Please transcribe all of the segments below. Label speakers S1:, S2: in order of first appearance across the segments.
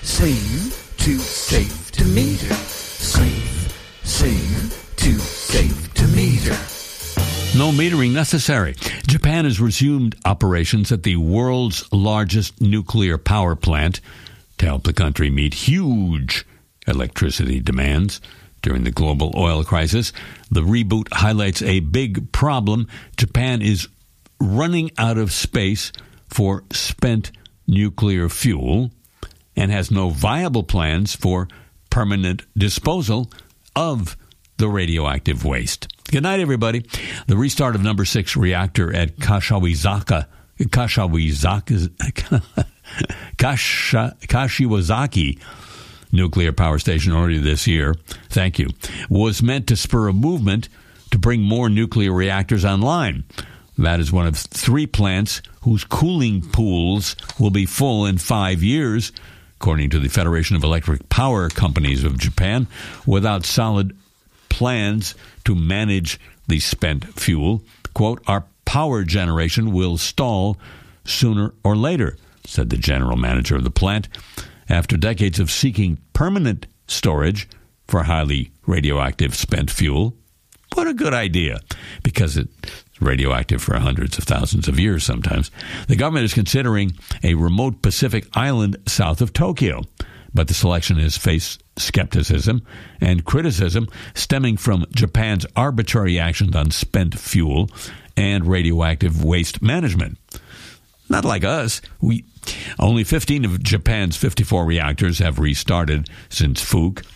S1: Save to safe to meter. Save to safe to meter.
S2: No metering necessary. Japan has resumed operations at the world's largest nuclear power plant to help the country meet huge electricity demands during the global oil crisis. The reboot highlights a big problem. Japan is running out of space for spent nuclear fuel and has no viable plans for permanent disposal of the radioactive waste. Good night, everybody. The restart of number 6 reactor at Kashiwazaki nuclear power station earlier this year, thank you, was meant to spur a movement to bring more nuclear reactors online. That is one of 3 plants whose cooling pools will be full in 5 years, according to the Federation of Electric Power Companies of Japan, without solid plans to manage the spent fuel. Quote, our power generation will stall sooner or later, said the general manager of the plant, after decades of seeking permanent storage for highly radioactive spent fuel. What a good idea, because it's radioactive for hundreds of thousands of years sometimes. The government is considering a remote Pacific island south of Tokyo, but the selection has faced skepticism and criticism stemming from Japan's arbitrary actions on spent fuel and radioactive waste management. Not like us. Only 15 of Japan's 54 reactors have restarted since Fukushima.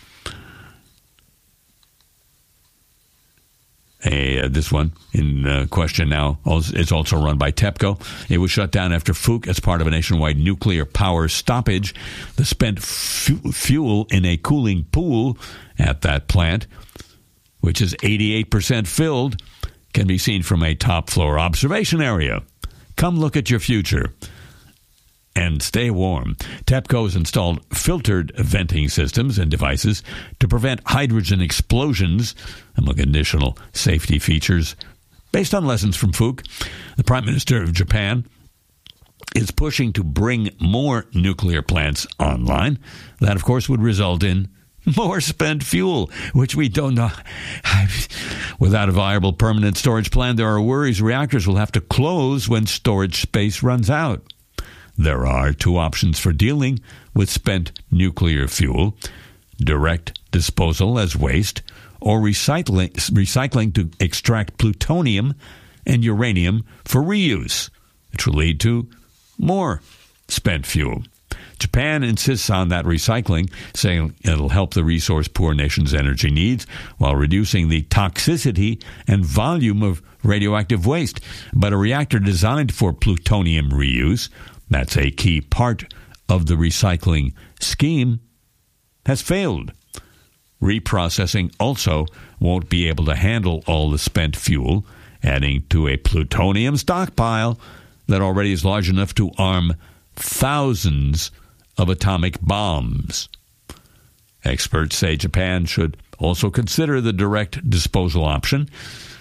S2: This one in question now is also run by TEPCO. It was shut down after Fukushima as part of a nationwide nuclear power stoppage. The spent fuel in a cooling pool at that plant, which is 88% filled, can be seen from a top-floor observation area. Come look at your future and stay warm. TEPCO has installed filtered venting systems and devices to prevent hydrogen explosions, among additional safety features. Based on lessons from Fukushima, the Prime Minister of Japan is pushing to bring more nuclear plants online. That, of course, would result in more spent fuel, which we don't know. Without a viable permanent storage plan, there are worries reactors will have to close when storage space runs out. There are 2 options for dealing with spent nuclear fuel: direct disposal as waste, or recycling to extract plutonium and uranium for reuse, which will lead to more spent fuel. Japan insists on that recycling, saying it'll help the resource-poor nation's energy needs while reducing the toxicity and volume of radioactive waste. But a reactor designed for plutonium reuse, that's a key part of the recycling scheme, has failed. Reprocessing also won't be able to handle all the spent fuel, adding to a plutonium stockpile that already is large enough to arm thousands of atomic bombs. Experts say Japan should also consider the direct disposal option.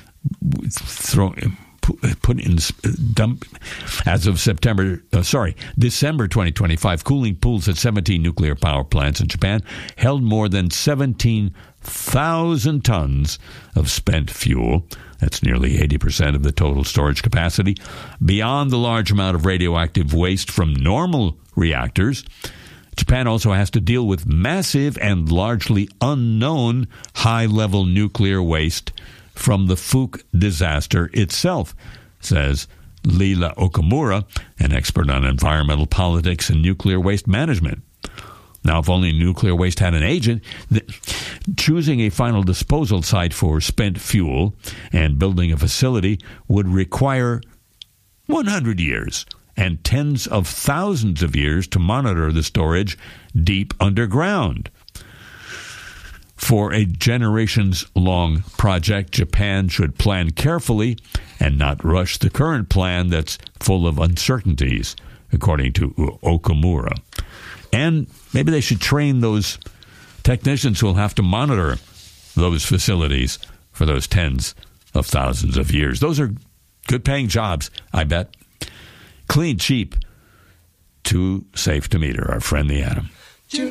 S2: As of December 2025, cooling pools at 17 nuclear power plants in Japan held more than 17,000 tons of spent fuel. That's nearly 80% of the total storage capacity. Beyond the large amount of radioactive waste from normal reactors, Japan also has to deal with massive and largely unknown high-level nuclear waste from the Fukushima disaster itself, says Leela Okamura, an expert on environmental politics and nuclear waste management. Now, if only nuclear waste had an agent, choosing a final disposal site for spent fuel and building a facility would require 100 years and tens of thousands of years to monitor the storage deep underground. For a generations-long project, Japan should plan carefully and not rush the current plan that's full of uncertainties, according to Okamura. And maybe they should train those technicians who will have to monitor those facilities for those tens of thousands of years. Those are good-paying jobs, I bet. Clean, cheap, too safe to meter, our friend the Atom.